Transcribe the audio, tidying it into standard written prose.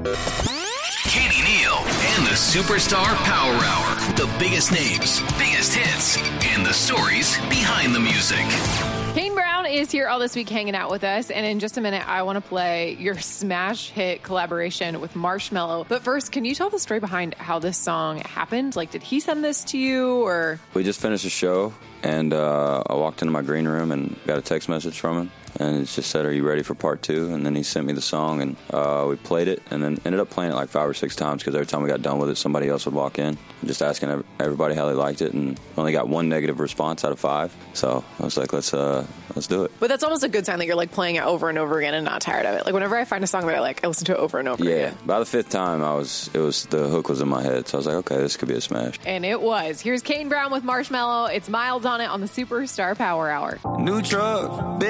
Katie Neal and the Superstar Power Hour. The biggest names, biggest hits, and the stories behind the music. Kane Brown is here all this week hanging out with us, and in just a minute, I want to play your smash hit collaboration with Marshmello. But first, can you tell the story behind how this song happened? Like, did he send this to you, or? We just finished a show, and I walked into my green room and got a text message from him, and it just said, "Are you ready for part 2?" And then he sent me the song, and we played it, and then ended up playing it like 5 or 6 times, because every time we got done with it, somebody else would walk in, just asking everybody how they liked it, and only got 1 negative response out of 5. So I was like, let's do it. But that's almost a good sign that you're like playing it over and over again and not tired of it. Like whenever I find a song that I like, I listen to it over and over again. Yeah, by the 5th time, the hook was in my head, so I was like, okay, this could be a smash. And it was. Here's Kane Brown with Marshmello. It's Miles on it on the Superstar Power Hour. New truck.